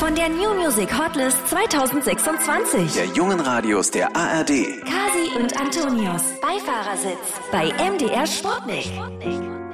von der New Music Hotlist 2026. Der jungen Radios der ARD. Kasi und Antonius. Beifahrersitz bei MDR Sputnik.